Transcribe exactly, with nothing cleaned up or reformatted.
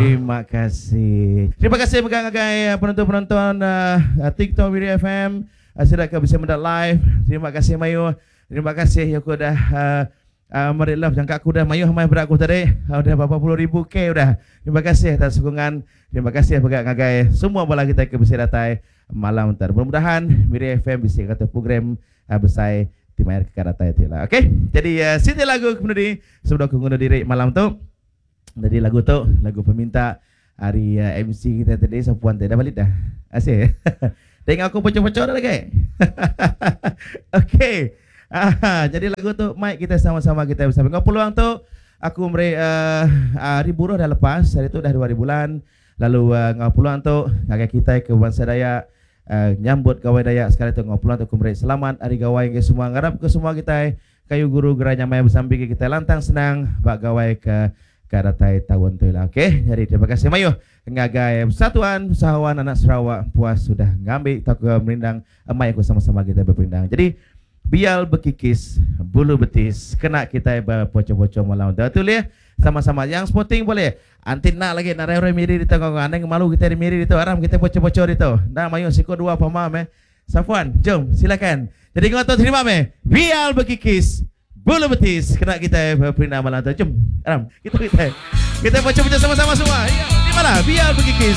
Terima kasih. Terima kasih bagi penonton-penonton uh, TikTok Miri F M. Uh, sudah kau bisa mendak live. Terima kasih Mayu. Terima kasih yang aku dah uh, uh, Marit Love jangka aku dah Mayu mai berat aku tadi. Uh, dah berapa puluh ribu K dah. Terima kasih atas sokongan. Terima kasih bagi ngagai semua bola kita ke bisa datai malam ntar. Mudah-mudahan Miri F M bisa kata program uh, besar tim air ke datai itu lah. Okey. Jadi uh, sini lagu kemudian sebelum aku ngundur diri malam tu. Jadi lagu tu, lagu peminta hari uh, M C kita tadi Sapuan tadi dah balik dah. Asyik. Tengok aku pecah-pecah dah lagi. Okey. Ah, jadi lagu tu mic kita sama-sama kita bersama. Ngau peluang tu aku beri uh, uh, ribu roh dah lepas. Hari tu dah dua ribu bulan. Lalu uh, ngau peluang tu ngagak kita ke bangsa Dayak uh, nyambut gawai Dayak sekali tu ngau peluang tu aku beri selamat hari gawai ke semua. Ngarap ke semua kita kayu guru geranya maya bersambi kita lantang senang bak gawai ke karatai tahun tu lah. Okey, jadi terima kasih Mayu. Ngagai Persatuan Usahawan Anak Sarawak puas sudah ngambil tak merindang amai aku sama-sama kita berperindang. Jadi bial berkikis bulu betis kena kita berpocok-pocok malam dah tu ya. Sama-sama yang sporting boleh. Antin nak lagi nak rai miri di tengah aneh malu kita di miri itu aram kita pocok-pocok itu. Dah Mayu siko dua pamam eh. Safuan, jom silakan. Jadi ngotot terima me. Bial berkikis bulu betis kena kita berperindang malam tu. Jom aram kita kita kita pocok-pocok sama-sama semua. Ya, di mana? Biar berkikis